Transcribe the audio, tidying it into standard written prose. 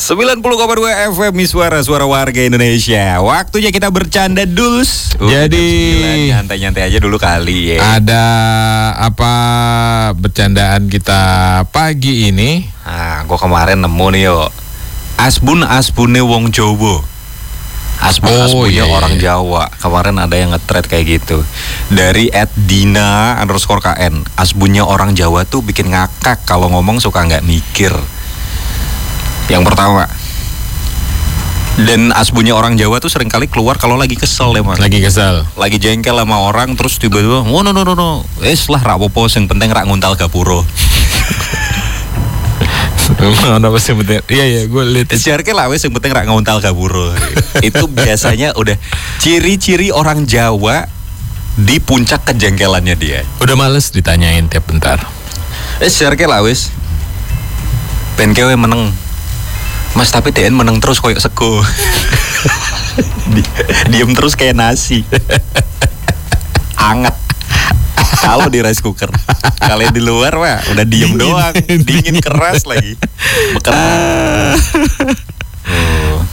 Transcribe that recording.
90,2 FM Suara warga Indonesia. Waktunya kita bercanda Duls. Jadi nyantai-nyantai aja dulu kali ya. Ada apa bercandaan kita pagi ini? Nah, gue kemarin nemu nih yo. Asbune wong Jawa. Asbunnya orang Jawa. Kemarin ada yang nge-thread kayak gitu. Dari @dina_kn. Asbunnya orang Jawa tuh bikin ngakak kalau ngomong suka nggak mikir. Yang pertama. Dan asbunnya orang Jawa tuh seringkali keluar kalau lagi kesel ya mas. Lagi kesel. Lagi jengkel sama orang terus tiba-tiba, oh no. Lah rak popo sing penting rak nguntal gapuro. Mana apa sih penting? Iya gue lihat. Siarke lah wes yang penting rak nguntal gapuro. Itu biasanya udah ciri-ciri orang Jawa di puncak kejengkelannya dia. Udah males ditanyain tiap bentar. Siarke lah wes. Ben kewe meneng. Mas tapi DN meneng terus koyok sego. Diem terus kayak nasi. Anget. Kalau di rice cooker. Kalau di luar wah udah diem doang. Dingin keras lagi. Bekerja.